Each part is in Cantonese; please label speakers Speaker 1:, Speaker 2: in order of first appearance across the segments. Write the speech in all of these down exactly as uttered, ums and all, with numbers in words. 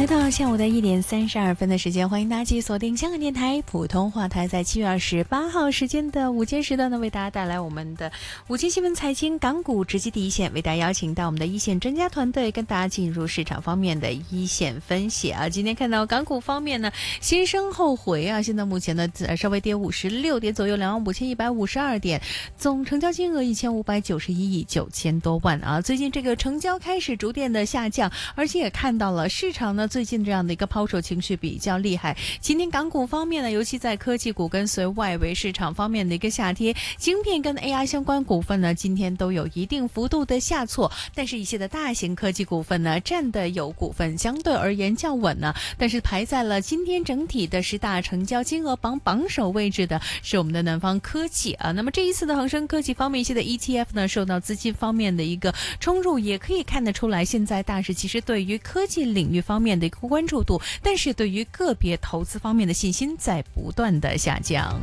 Speaker 1: 来到下午的一点三十二分的时间，欢迎大家继续锁定香港电台普通话台，在七月二十八号时间的午间时段呢，为大家带来我们的午间新闻财经港股直击第一线，为大家邀请到我们的一线专家团队，跟大家进入市场方面的一线分析啊。今天看到港股方面呢，先升后回啊，现在目前呢稍微跌五十六点左右，两万五千一百五十二点，总成交金额一千五百九十一亿九千多万啊。最近这个成交开始逐渐的下降，而且也看到了市场呢最近这样的一个抛售情绪比较厉害。今天港股方面呢，尤其在科技股跟随外围市场方面的一个下跌，晶片跟 A I 相关股份呢，今天都有一定幅度的下挫，但是一些的大型科技股份呢，占的有股份相对而言较稳呢，但是排在了今天整体的十大成交金额榜榜首位置的是我们的南方科技啊。那么这一次的恒生科技方面一些的 E T F 呢，受到资金方面的一个冲入，也可以看得出来，现在大市其实对于科技领域方面的一个关注度，但是对于个别投资方面的信心在不断的下降。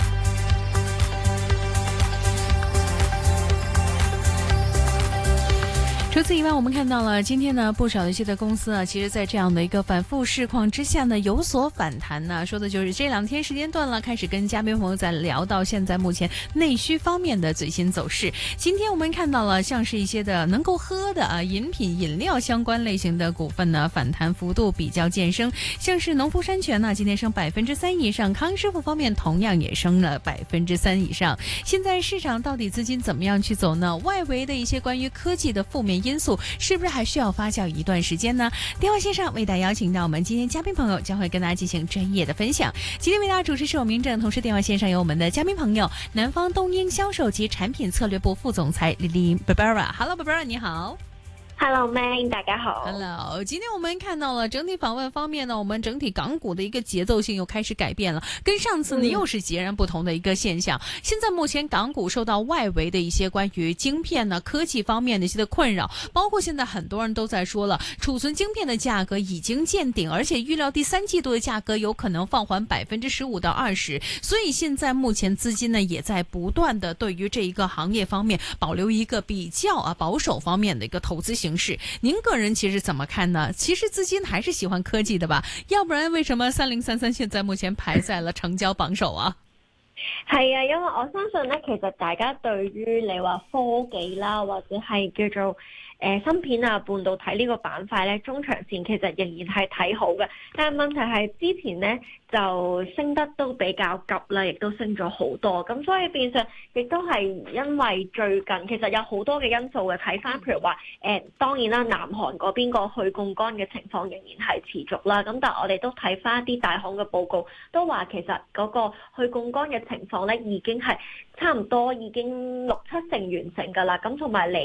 Speaker 1: 除此以外，我们看到了今天呢，不少的一些的公司啊，其实在这样的一个反复市况之下呢，有所反弹呢。说的就是这两天时间段了，开始跟嘉宾朋友在聊到现在目前内需方面的最新走势。今天我们看到了像是一些的能够喝的啊饮品饮料相关类型的股份呢，反弹幅度比较见升，像是农夫山泉呢，今天升百分之三以上，康师傅方面同样也升了百分之三以上。现在市场到底资金怎么样去走呢？外围的一些关于科技的负面因素是不是还需要发酵一段时间呢？电话线上为大家邀请到我们今天嘉宾朋友，将会跟大家进行专业的分享。今天为大家主持是我明正，同时电话线上有我们的嘉宾朋友，南方东英销售及产品策略部副总裁李丽 Barbara。Hello Barbara， 你好。
Speaker 2: Hello May， 大家好。
Speaker 1: Hello， 今天我们看到了整体访问方面呢，我们整体港股的一个节奏性又开始改变了，跟上次呢又是截然不同的一个现象。嗯、现在目前港股受到外围的一些关于晶片呢、科技方面的一些的困扰，包括现在很多人都在说了，储存晶片的价格已经见顶，而且预料第三季度的价格有可能放缓百分之十五到二十，所以现在目前资金呢也在不断的对于这一个行业方面保留一个比较啊保守方面的一个投资形式。您个人其实怎么看呢？其实资金还是喜欢科技的吧，要不然为什么三零三三现在目前排在了成交榜首啊？
Speaker 2: 係啊，因為我相信咧，其實大家對於你話科技啦，或者係叫做誒芯片啊、半導體呢個板塊咧，中長線其實仍然係睇好嘅。但係問題係之前咧就升得都比較急啦，亦都升咗好多。咁所以變相亦都係因為最近其實有好多嘅因素嘅。睇翻譬如話誒、呃，當然啦，南韓嗰邊個去槓桿嘅情況仍然係持續啦。咁但係我哋都睇翻一啲大行嘅報告，都話其實嗰個去槓桿嘅情況咧已經係差唔多已經六七成完成㗎啦。咁同埋嚟